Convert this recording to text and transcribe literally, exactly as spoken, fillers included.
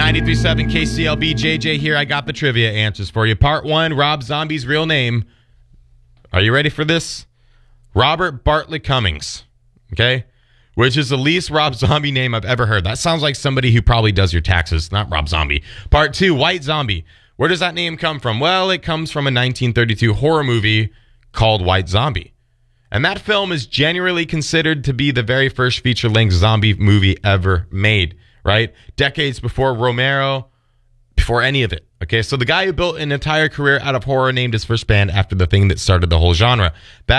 ninety-three point seven K C L B, J J here. I got the trivia answers for you. Part one, Rob Zombie's real name. Are you ready for this? Robert Bartlett Cummings. Okay? Which is the least Rob Zombie name I've ever heard. That sounds like somebody who probably does your taxes, not Rob Zombie. Part two, White Zombie. Where does that name come from? Well, it comes from a nineteen thirty-two horror movie called White Zombie. And that film is generally considered to be the very first feature-length zombie movie ever made, right? Decades before Romero, before any of it. Okay, so the guy who built an entire career out of horror named his first band after the thing that started the whole genre.